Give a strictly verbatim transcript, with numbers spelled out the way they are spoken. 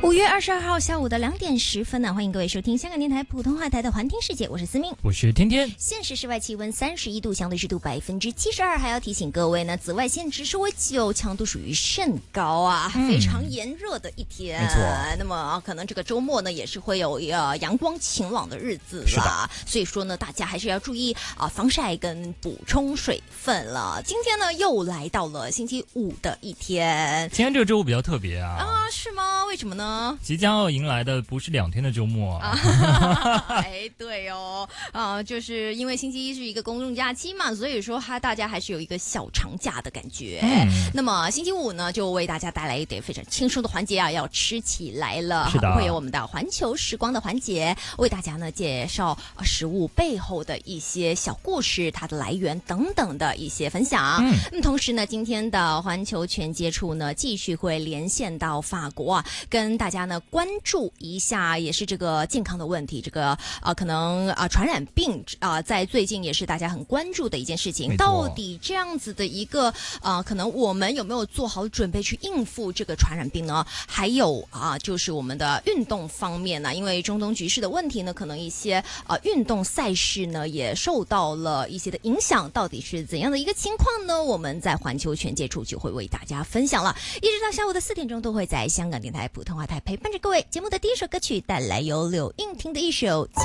五月二十二号下午的两点十分呢，欢迎各位收听香港电台普通话台的环听世界，我是思明， 我是天天。 现时室外气温三十一度，相对湿度百分之七十二，还要提醒各位呢，紫外线指数为九，强度属于甚高啊，嗯、非常炎热的一天。 没错。 那么可能这个周末呢，也是会有呃阳光晴朗的日子啦，所以说呢，大家还是要注意啊、呃、防晒跟补充水分了。今天呢，又来到了星期五的一天。 今天这个周五比较特别啊。 啊，是吗？为什么呢？ 即将要迎来的不是两天的周末啊！ 哎，对哦，啊、呃，就是因为星期一是一个公众假期嘛，所以说哈，大家还是有一个小长假的感觉。嗯、那么星期五呢，就为大家带来一点非常轻松的环节啊，要吃起来了。 是的， 会有我们的环球时光的环节，为大家呢介绍食物背后的一些小故事、它的来源等等的一些分享。嗯，那么同时呢，今天的环球全接触呢，继续会连线到法国啊，跟大家呢关注一下，也是这个健康的问题，这个啊、呃、可能啊、呃、传染病啊、呃，在最近也是大家很关注的一件事情。到底这样子的一个啊、呃，可能我们有没有做好准备去应付这个传染病呢？还有啊、呃，就是我们的运动方面呢，因为中东局势的问题呢，可能一些啊、呃、运动赛事呢也受到了一些的影响。到底是怎样的一个情况呢？我们在环球全接触就会为大家分享了，一直到下午的四点钟都会在香港电台普通话台陪伴着各位。节目的第一首歌曲带来由柳应廷的一首